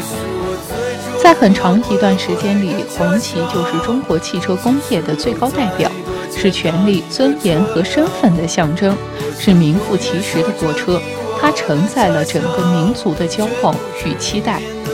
在很长一段时间里，红旗就是中国汽车工业的最高代表，是权力、尊严和身份的象征，是名副其实的国车。它承载了整个民族的骄傲与期待。